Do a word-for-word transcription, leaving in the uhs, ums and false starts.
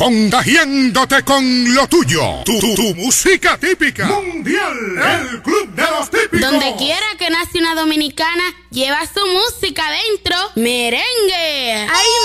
Contagiándote con lo tuyo. Tu, tu, tu música típica. Mundial. El Club de los Típicos. Donde quiera que nace una dominicana, lleva su música adentro. Merengue. ¡Ay!